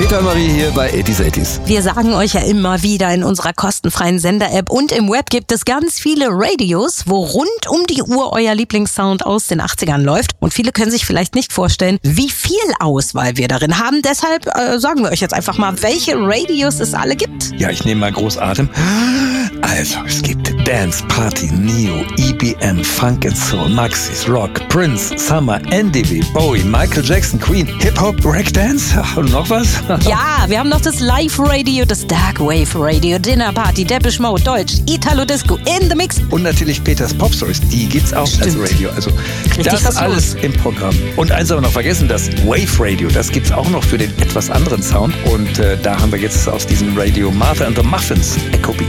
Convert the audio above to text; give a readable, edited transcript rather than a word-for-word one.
Peter Marie hier bei 80s. Wir sagen euch ja immer wieder, in unserer kostenfreien Sender-App und im Web gibt es ganz viele Radios, wo rund um die Uhr euer Lieblingssound aus den 80ern läuft. Und viele können sich vielleicht nicht vorstellen, wie viel Auswahl wir darin haben. Deshalb sagen wir euch jetzt einfach mal, welche Radios es alle gibt. Ja, ich nehme mal groß Atem. Also, es gibt Dance, Party, Neo, EBM, Funk and Soul, Maxis, Rock, Prince, Summer, NDW, Bowie, Michael Jackson, Queen, Hip-Hop, Breakdance und noch was? Ja, wir haben noch das Live-Radio, das Darkwave-Radio, Dinner Party, Depeche Mode, Deutsch, Italo-Disco, In the Mix. Und natürlich Peters Pop Stories, die gibt's auch als Radio. Also das alles im Programm. Und eins haben wir noch vergessen, das Wave Radio, das gibt's auch noch für den etwas anderen Sound. Und da haben wir jetzt aus diesem Radio Martha and the Muffins, Echo Beat.